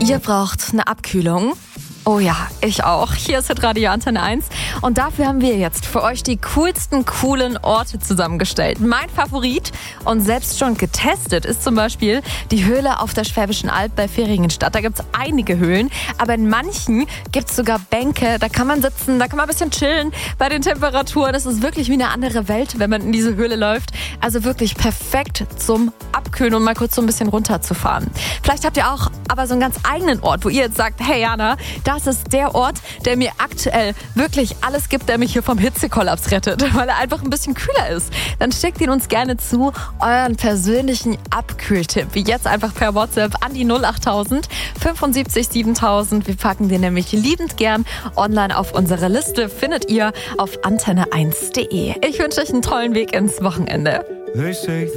Ihr braucht eine Abkühlung. Oh ja, ich auch. Hier ist Hitradio Antenne 1 und dafür haben wir jetzt für euch die coolsten, coolen Orte zusammengestellt. Mein Favorit und selbst schon getestet ist zum Beispiel die Höhle auf der Schwäbischen Alb bei Fehringenstadt. Da gibt es einige Höhlen, aber in manchen gibt es sogar Bänke. Da kann man sitzen, da kann man ein bisschen chillen bei den Temperaturen. Es ist wirklich wie eine andere Welt, wenn man in diese Höhle läuft. Also wirklich perfekt zum Abkühlen und mal kurz so ein bisschen runterzufahren. Vielleicht habt ihr auch aber so einen ganz eigenen Ort, wo ihr jetzt sagt, hey Jana, das ist der Ort, der mir aktuell wirklich alles gibt, der mich hier vom Hitzekollaps rettet, weil er einfach ein bisschen kühler ist. Dann schickt ihn uns gerne zu, euren persönlichen Abkühltipp. Wie jetzt einfach per WhatsApp an die 08000 75 7000. Wir packen den nämlich liebend gern online auf unsere Liste. Findet ihr auf antenne1.de. Ich wünsche euch einen tollen Weg ins Wochenende.